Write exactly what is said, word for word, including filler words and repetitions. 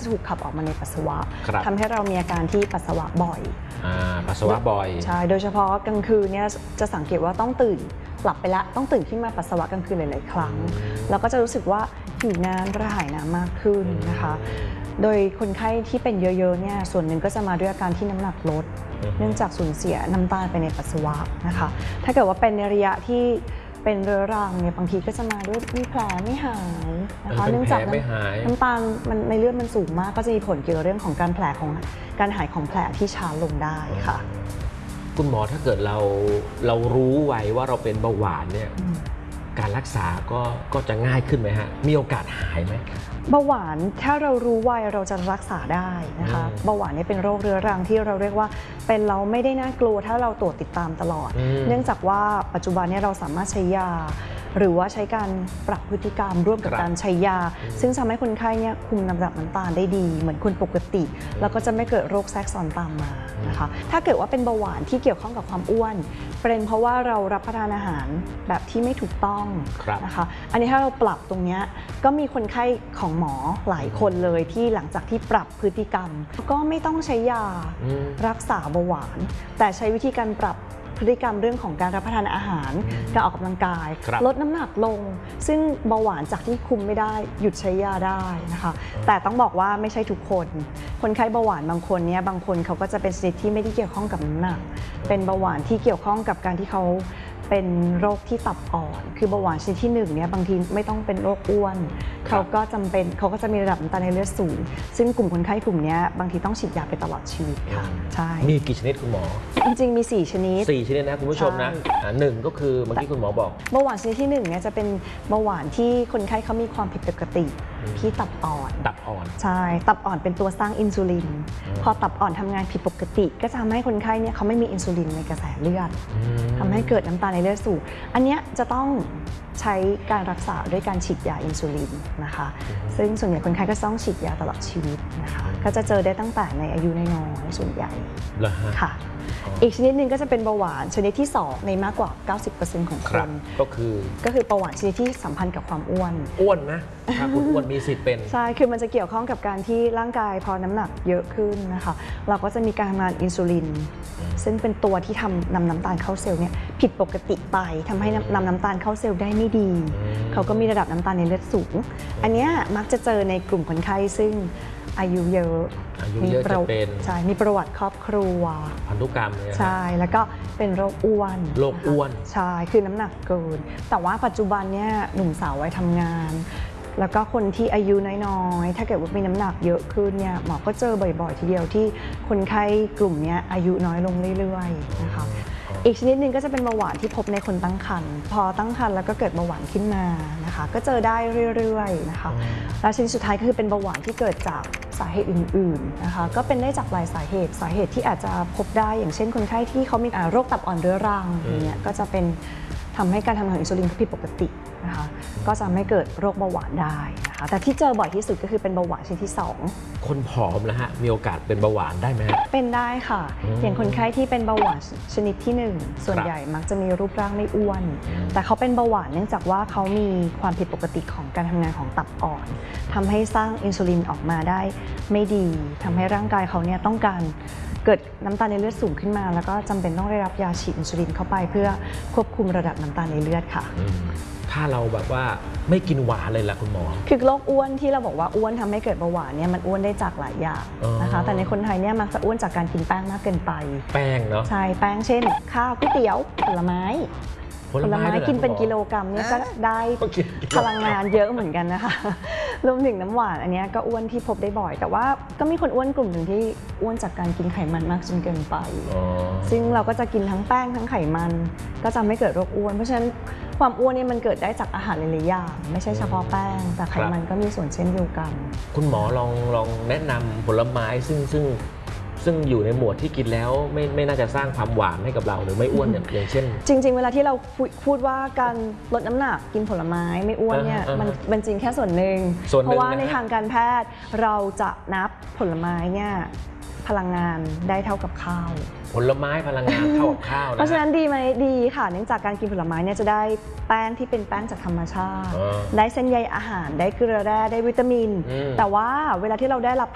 จะถูกขับออกมาในปัสสาวะทำให้เรามีอาการที่ปัสสาวะบ่อยปัสสาวะบ่อยใช่โดยเฉพาะกลางคืนเนี่ยจะสังเกตว่าต้องตื่นหลับไปแล้วต้องตื่นขึ้นมาปัสสาวะกลางคืนหลายๆครั้งแล้วก็จะรู้สึกว่าหิวน้ำกระหายน้ำมากขึ้นนะคะโดยคนไข้ที่เป็นเยอะๆเนี่ยส่วนหนึ่งก็จะมาด้วยอาการที่น้ำหนักลดเนื่องจากสูญเสียน้ำตาลไปในปัสสาวะนะคะถ้าเกิดว่าเป็นในระยะที่เป็นเรื้อรังเนี่ยบางทีก็จะมาด้วยมีแผลไม่หายนะคะเนื่องจากน้ำตาลมันในเลือดมันสูงมากก็จะมีผลเกี่ยวกับเรื่องของการแผลของการหายของแผลที่ช้าลงได้ค่ะคุณหมอถ้าเกิดเราเรารู้ไว้ว่าเราเป็นเบาหวานเนี่ยการรักษาก็ก็จะง่ายขึ้นไหมฮะมีโอกาสหายไหมเบาหวานถ้าเรารู้ไว้เราจะรักษาได้นะคะเบาหวานนี่เป็นโรคเรื้อรังที่เราเรียกว่าเป็นเราไม่ได้น่ากลัวถ้าเราตรวจติดตามตลอดเนื่องจากว่าปัจจุบันนี้เราสามารถใช้ยาหรือว่าใช้การปรับพฤติกรรมร่วมกับการใช้ยาซึ่งทำให้คนไข้เนี่ยคุมน้ำน้ำตาลได้ดีเหมือนคนปกติแล้วก็จะไม่เกิดโรคแทรกซ้อนตามมานะคะถ้าเกิดว่าเป็นเบาหวานที่เกี่ยวข้องกับความอ้วนเป็นเพราะว่าเรารับประทานอาหารแบบที่ไม่ถูกต้องนะคะอันนี้ถ้าเราปรับตรงนี้ก็มีคนไข้ของหมอหลายคนเลยที่หลังจากที่ปรับพฤติกรรมก็ไม่ต้องใช้ยารักษาเบาหวานแต่ใช้วิธีการปรับพฤติกรรมเรื่องของการรับประทานอาหารการออกกำลังกายลดน้ำหนักลงซึ่งเบาหวานจากที่คุมไม่ได้หยุดใช้ยาได้นะคะแต่ต้องบอกว่าไม่ใช่ทุกคนคนไข้เบาหวานบางคนเนี่ยบางคนเขาก็จะเป็นชนิดที่ไม่ได้เกี่ยวข้องกับน้ำหนักเป็นเบาหวานที่เกี่ยวข้องกับการที่เขาเป็นโรคที่ตับอ่อนคือเบาหวานชนิดที่หนึ่งเนี่ยบางทีไม่ต้องเป็นโรคอ้วนเขาก็จำเป็นเขาก็จะมีระดับน้ำตาลในเลือดสูงซึ่งกลุ่มคนไข้กลุ่มนี้บางทีต้องฉีดยาไปตลอดชีวิตค่ะใช่มีกี่ชนิดคุณหมอจริงๆมีสี่ชนิดสี่ชนิดนะคุณผู้ชมนะหนึ่งก็คือเมื่อกี้คุณหมอบอกเบาหวานชนิดที่หนึ่งเนี่ยจะเป็นเบาหวานที่คนไข้เขามีความผิดปกติที่ตับอ่อนตับอ่อนใช่ตับอ่อนเป็นตัวสร้างอินซูลินพอตับอ่อนทำงานผิดปกติก็จะทำให้คนไข้เนี่ยเขาไม่มีอินซูลินในกระแสเลือดทำให้เกิดน้ำตาลในเลือดสูงอันนี้จะต้องใช้การรักษาด้วยการฉีดยาอินซูลินนะคะซึ่งส่วนใหญ่คนไข้ก็ต้องฉีดยาตลอดชีวิตนะคะก็จะเจอได้ตั้งแต่ในอายุน้อยๆส่วนใหญ่ค่ะอีกชนิดหนึ่งก็จะเป็นเบาหวานชนิดที่สองในมากกว่า เก้าสิบเปอร์เซ็นต์ ของคนก็คือก็คือเบาหวานชนิดที่สัมพันธ์กับความอ้วนอ้วนนะถ้าคุณอ้วนมีสิทธิ์เป็นใช่คือมันจะเกี่ยวข้องกับการที่ร่างกายพอน้ำหนักเยอะขึ้นนะคะเราก็จะมีการทำงานอินซูลินซึ่งเป็นตัวที่ทำนำน้ำตาลเข้าเซลล์เนี่ยผิดปกติไปทำให้นำน้ำตาลเข้าเซลล์ได้ไม่ดีเขาก็มีระดับน้ำตาลในเลือดสูงอันนี้มักจะเจอในกลุ่มคนไข้ซึ่งอายุเยอะมีประวัติใช่มีประวัติครอบครัวพันธุกรรมใช่แล้วก็เป็นโรคอ้วนโรคอ้วนใช่คือน้ำหนักเกินแต่ว่าปัจจุบันเนี่ยหนุ่มสาววัยทำงานแล้วก็คนที่อายุน้อยๆถ้าเกิดว่ามีน้ำหนักเยอะขึ้นเนี่ยหมอก็เจอบ่อยๆทีเดียวที่คนไข้กลุ่มนี้อายุน้อยลงเรื่อยๆนะคะอีกชนิดหนึ่งก็จะเป็นเบาหวานที่พบในคนตั้งครรภ์พอตั้งครรภ์แล้วก็เกิดเบาหวานขึ้นมานะคะก็เจอได้เรื่อยๆนะคะแล้วชนิดสุดท้ายก็คือเป็นเบาหวานที่เกิดจากสาเหตุอื่นๆนะคะก็เป็นได้จากหลายสาเหตุสาเหตุที่อาจจะพบได้อย่างเช่นคนไข้ที่เขามีโรคตับอ่อนเรื้อรังอย่างเงี้ยก็จะเป็นทำให้การทำงานของอินซูลินผิดปกตินะคะก็จะไม่เกิดโรคเบาหวานได้นะคะแต่ที่เจอบ่อยที่สุดก็คือเป็นเบาหวานชนิดที่สองคนผอมนะฮะมีโอกาสเป็นเบาหวานได้ไหมเป็นได้ค่ะอย่างคนไข้ที่เป็นเบาหวานชนิดที่หนึ่งส่วนใหญ่มักจะมีรูปร่างไม่อ้วนแต่เขาเป็นเบาหวานเนื่องจากว่าเขามีความผิดปกติของการทำงานของตับอ่อนทำให้สร้างอินซูลินออกมาได้ไม่ดีทำให้ร่างกายเขาเนี่ยต้องการเกิดน้ำตาลในเลือดสูงขึ้นมาแล้วก็จำเป็นต้องได้รับยาฉีดอินซูลินเข้าไปเพื่อควบคุมระดับน้ำตาลในเลือดค่ะถ้าเราแบบว่าไม่กินหวานเลยล่ะคุณหมอคือโรคอ้วนที่เราบอกว่าอ้วนทำให้เกิดเบาหวานเนี่ยมันอ้วนได้จากหลายอย่างนะคะแต่ในคนไทยเนี่ยมักจะอ้วนจากการกินแป้งมากเกินไปแป้งเนาะใช่แป้งเช่นข้าวก๋วยเตี๋ยวผลไม้ผลไม้กินเป็นกิโลกรัมเนี่ยก็ได้พลังงานเยอะเหมือนกันนะคะรวมถึงน้ำหวานอันนี้ก็อ้วนที่พบได้บ่อยแต่ว่าก็มีคนอ้วนกลุ่มหนึ่งที่อ้วนจากการกินไขมันมากจนเกินไปซึ่งเราก็จะกินทั้งแป้งทั้งไขมันก็จะไม่เกิดโรคอ้วนเพราะฉะนั้นความอ้วนนี่มันเกิดได้จากอาหารหลายๆอย่างไม่ใช่เฉพาะแป้งแต่ไขมันก็มีส่วนเช่นเดียวกันคุณหมอลองลองแนะนำผลไม้ซึ่งซึ่งซึ่งอยู่ในหมวดที่กินแล้วไม่ไม่น่าจะสร้างความหวานให้กับเราหรือไม่อ้วนอย่างอย่างเช่นจริงๆเวลาที่เราพูดว่าการลดน้ำหนักกินผลไม้ไม่อ้วนเนี่ยมันเป็นจริงแค่ส่วนหนึ่งเพราะว่าในทางการแพทย์เราจะนับผลไม้เนี่ยพลังงานได้เท่ากับข้าวผลไม้พลังงานเท่ากับข้าวนะเพราะฉะนั้นดีไหมดีค่ะเนื่องจากการกินผลไม้เนี่ยจะได้แป้งที่เป็นแป้งจากธรรมชาติได้เส้นใยอาหารได้เกลือแร่ได้วิตามินแต่ว่าเวลาที่เราได้รับ